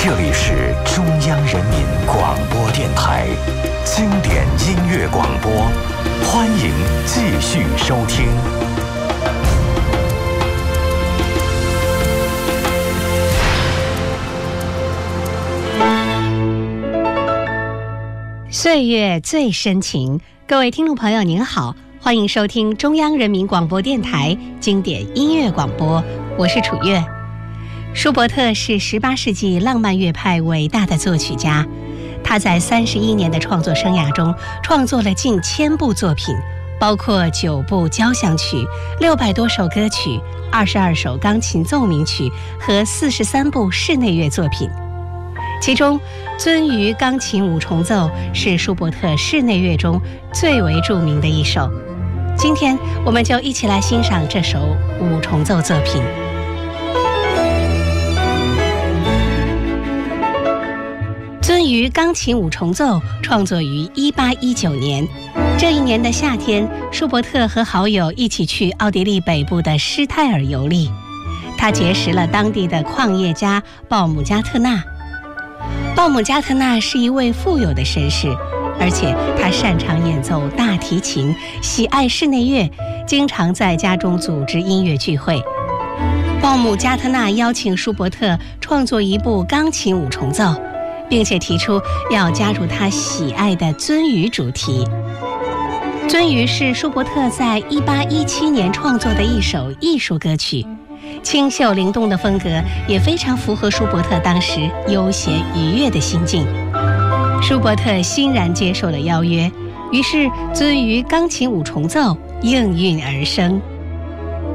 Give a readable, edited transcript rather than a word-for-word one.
这里是中央人民广播电台经典音乐广播，欢迎继续收听。 岁月最深情，各位听众朋友您好，欢迎收听中央人民广播电台经典音乐广播，我是楚月。舒伯特是18世纪浪漫乐派伟大的作曲家，他在31年的创作生涯中创作了近1000部作品，包括9部交响曲、600多首歌曲、22首钢琴奏鸣曲和43部室内乐作品。其中鳟鱼钢琴五重奏是舒伯特室内乐中最为著名的一首，今天我们就一起来欣赏这首五重奏作品。鳟鱼钢琴五重奏创作于1819年，这一年的夏天，舒伯特和好友一起去奥地利北部的施泰尔游历，他结识了当地的矿业家鲍姆加特纳。鲍姆加特纳是一位富有的绅士，而且他擅长演奏大提琴，喜爱室内乐，经常在家中组织音乐聚会。鲍姆加特纳邀请舒伯特创作一部钢琴五重奏，并且提出要加入他喜爱的鳟鱼主题。鳟鱼是舒伯特在1817年创作的一首艺术歌曲，清秀灵动的风格也非常符合舒伯特当时悠闲愉悦的心境。舒伯特欣然接受了邀约，于是鳟鱼钢琴五重奏应运而生。